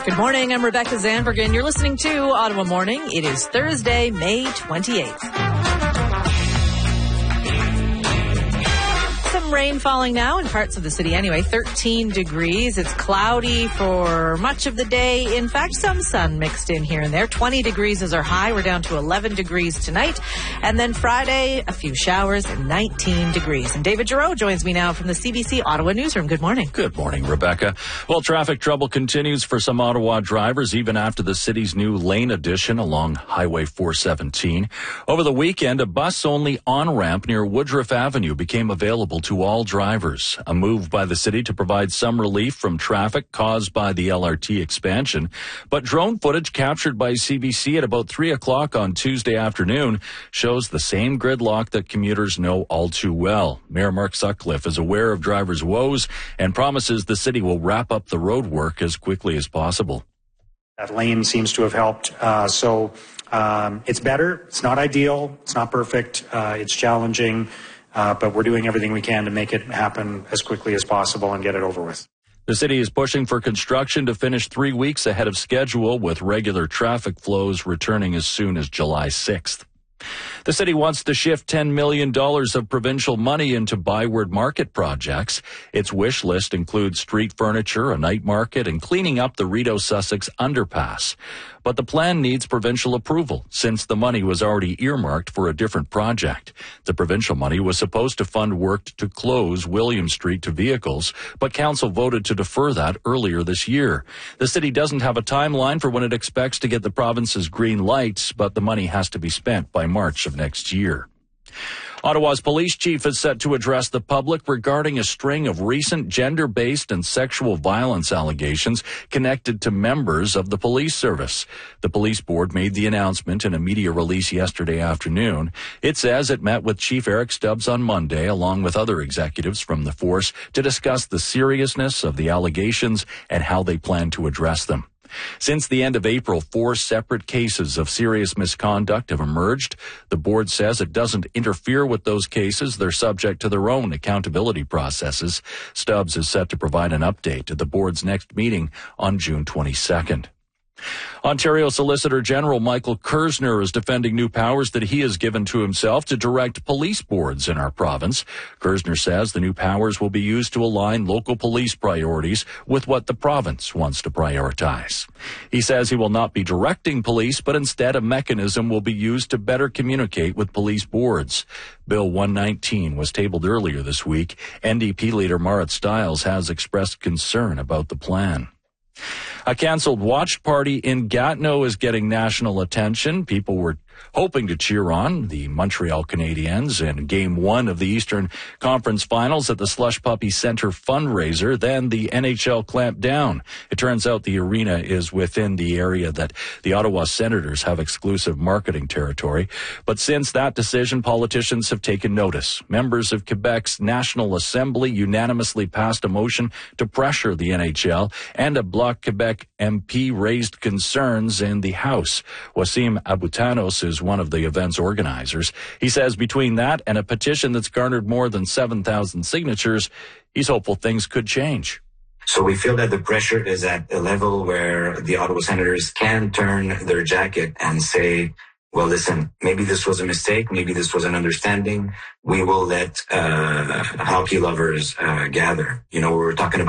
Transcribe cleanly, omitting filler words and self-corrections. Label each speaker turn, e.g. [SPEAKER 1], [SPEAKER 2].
[SPEAKER 1] Good morning. I'm Rebecca Zandbergen. You're listening to Ottawa Morning. It is Thursday, May 28th. Some rain falling now in parts of the city anyway. 13 degrees. It's cloudy for much of the day. In fact, some sun mixed in here and there. 20 degrees is our high. We're down to 11 degrees tonight. And then Friday, a few showers and 19 degrees. And David Giroux joins me now from the CBC Ottawa newsroom. Good morning.
[SPEAKER 2] Good morning, Rebecca. Well, traffic trouble continues for some Ottawa drivers, even after the city's new lane addition along Highway 417. Over the weekend, a bus-only on-ramp near Woodruff Avenue became available to all drivers, a move by the city to provide some relief from traffic caused by the LRT expansion. But drone footage captured by CBC at about 3 o'clock on Tuesday afternoon shows the same gridlock that commuters know all too well. Mayor Mark Sutcliffe is aware of drivers' woes and promises the city will wrap up the road work as quickly as possible.
[SPEAKER 3] That lane seems to have helped. So it's better. It's not ideal. It's not perfect. It's challenging. But we're doing everything we can to make it happen as quickly as possible and get it over with.
[SPEAKER 2] The city is pushing for construction to finish 3 weeks ahead of schedule, with regular traffic flows returning as soon as July 6th. The city wants to shift $10 million of provincial money into Byward Market projects. Its wish list includes street furniture, a night market, and cleaning up the Rideau Sussex underpass. But the plan needs provincial approval, since the money was already earmarked for a different project. The provincial money was supposed to fund work to close William Street to vehicles, but council voted to defer that earlier this year. The city doesn't have a timeline for when it expects to get the province's green lights, but the money has to be spent by March of next year. Ottawa's police chief is set to address the public regarding a string of recent gender-based and sexual violence allegations connected to members of the police service. The police board made the announcement in a media release yesterday afternoon. It says it met with Chief Eric Stubbs on Monday, along with other executives from the force, to discuss the seriousness of the allegations and how they plan to address them. Since the end of April, 4 separate cases of serious misconduct have emerged. The board says it doesn't interfere with those cases. They're subject to their own accountability processes. Stubbs is set to provide an update at the board's next meeting on June 22nd. Ontario Solicitor General Michael Kersner is defending new powers that he has given to himself to direct police boards in our province. Kersner says the new powers will be used to align local police priorities with what the province wants to prioritize. He says he will not be directing police, but instead a mechanism will be used to better communicate with police boards. Bill 119 was tabled earlier this week. NDP leader Marit Stiles has expressed concern about the plan. A canceled watch party in Gatineau is getting national attention. People were hoping to cheer on the Montreal Canadiens in Game 1 of the Eastern Conference Finals at the Slush Puppy Center fundraiser. Then the NHL clamped down. It turns out the arena is within the area that the Ottawa Senators have exclusive marketing territory. But since that decision, politicians have taken notice. Members of Quebec's National Assembly unanimously passed a motion to pressure the NHL, and a Bloc Quebec MP raised concerns in the House. Wasim Aboutanos is one of the event's organizers. He says between that and a petition that's garnered more than 7,000 signatures, he's hopeful things could change.
[SPEAKER 4] So we feel that the pressure is at a level where the Ottawa Senators can turn their jacket and say, well, listen, maybe this was a mistake. Maybe this was an understanding. We will let hockey lovers gather. You know, we were talking about